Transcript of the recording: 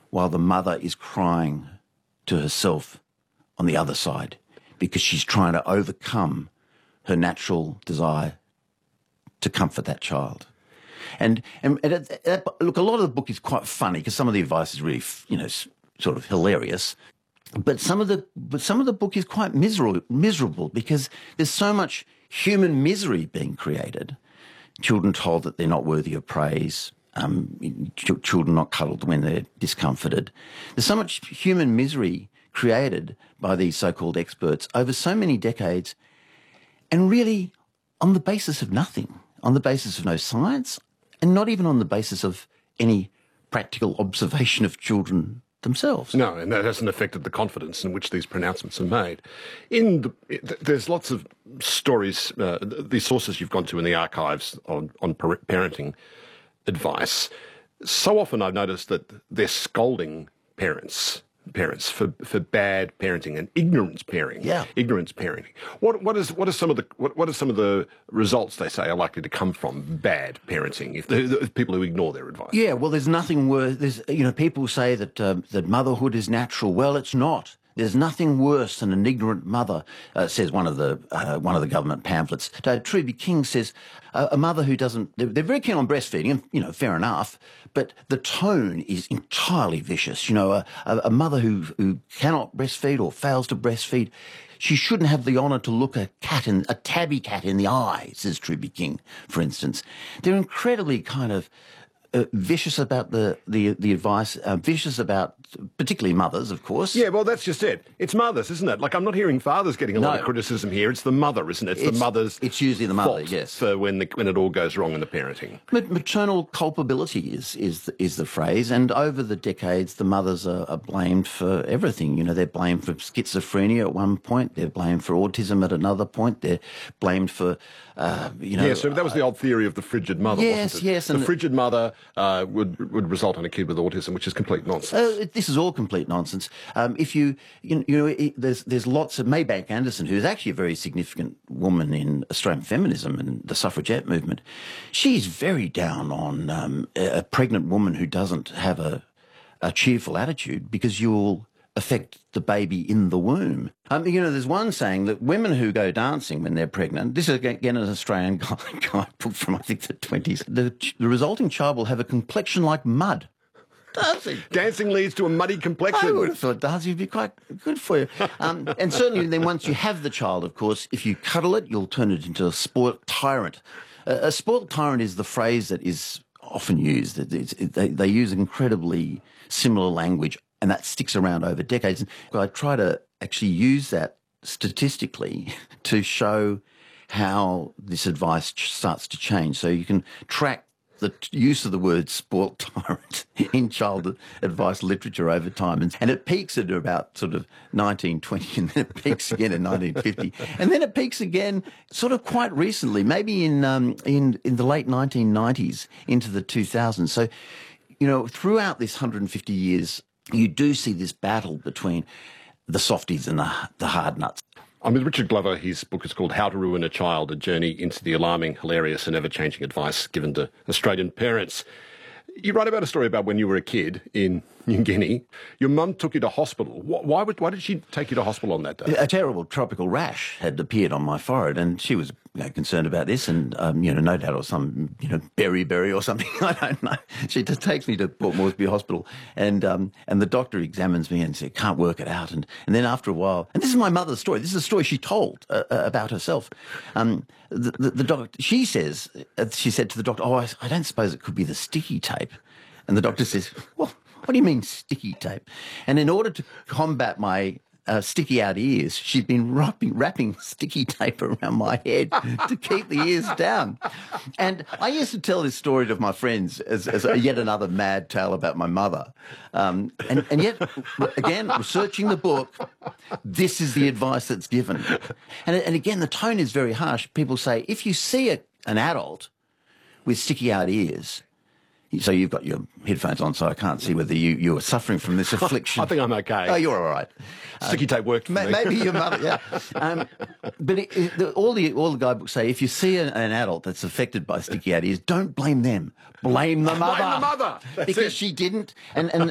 while the mother is crying to herself on the other side because she's trying to overcome her natural desire to comfort that child. And look, a lot of the book is quite funny because some of the advice is really, sort of hilarious. But some of the book is quite miserable because there's so much human misery being created. Children told that they're not worthy of praise. Children not cuddled when they're discomforted. There's so much human misery created by these so-called experts over so many decades, and really on the basis of nothing, on the basis of no science, and not even on the basis of any practical observation of children themselves. No, and that hasn't affected the confidence in which these pronouncements are made. There's lots of stories, these sources you've gone to in the archives on parenting advice. So often I've noticed that they're scolding parents for bad parenting and ignorance parenting. Yeah. Ignorance parenting. What are some of the results they say are likely to come from bad parenting if people who ignore their advice? Yeah, well, there's nothing worse. People say that motherhood is natural. Well, it's not. There's nothing worse than an ignorant mother, says one of the government pamphlets. Truby King says a mother who doesn't. They're very keen on breastfeeding, and fair enough. But the tone is entirely vicious. A mother who cannot breastfeed or fails to breastfeed, she shouldn't have the honour to look a tabby cat in the eye, says Truby King, for instance. They're incredibly kind of vicious about the advice, vicious about particularly mothers, of course. Yeah, well, that's just it. It's mothers, isn't it? Like, I'm not hearing fathers getting a lot of criticism here. It's the mother, isn't it? It's the mother's. It's usually the mother, fault yes, for when it all goes wrong in the parenting. Maternal culpability is the phrase, and over the decades, the mothers are blamed for everything. They're blamed for schizophrenia at one point. They're blamed for autism at another point. They're blamed for, Yeah, so that was the old theory of the frigid mother, wasn't it? Yes, the frigid mother would result in a kid with autism, which is complete nonsense. This is all complete nonsense. There's lots of Maybank Anderson, who's actually a very significant woman in Australian feminism and the suffragette movement. She's very down on a pregnant woman who doesn't have a cheerful attitude because you'll affect the baby in the womb. There's one saying that women who go dancing when they're pregnant, this is again an Australian guidebook from, I think, the 20s, the resulting child will have a complexion like mud. Dancing leads to a muddy complexion. I would have thought dancing would be quite good for you. And certainly then once you have the child, of course, if you cuddle it, you'll turn it into a spoilt tyrant. A spoilt tyrant is the phrase that is often used. They use incredibly similar language, and that sticks around over decades. I try to actually use that statistically to show how this advice starts to change. So you can track the use of the word spoilt tyrant in child advice literature over time. And it peaks at about sort of 1920, and then it peaks again in 1950. And then it peaks again sort of quite recently, maybe in the late 1990s into the 2000s. So, throughout this 150 years, you do see this battle between the softies and the hard nuts. I'm with Richard Glover. His book is called How to Ruin a Child, A Journey into the Alarming, Hilarious and Ever-Changing Advice Given to Australian Parents. You write about a story about when you were a kid in New Guinea. Your mum took you to hospital. Why did she take you to hospital on that day? A terrible tropical rash had appeared on my forehead, and she was concerned about this, and no doubt, or some beriberi or something. I don't know. She just takes me to Port Moresby Hospital, and the doctor examines me and says, "Can't work it out." And then after a while, and this is my mother's story. This is a story she told about herself. The doctor, she said to the doctor, "Oh, I don't suppose it could be the sticky tape." And the doctor says, "Well, what do you mean sticky tape?" And in order to combat my sticky out ears, she'd been wrapping sticky tape around my head to keep the ears down. And I used to tell this story to my friends as yet another mad tale about my mother. And yet, again, researching the book, this is the advice that's given. And again, the tone is very harsh. People say, if you see an adult with sticky out ears, so you've got your headphones on, so I can't see whether you are suffering from this affliction. I think I'm okay. Oh, you're all right. Sticky tape worked for me. Maybe your mother, yeah. But all the guidebooks say if you see an adult that's affected by sticky out ears, don't blame them. Blame the mother. Blame the mother. Because she didn't. And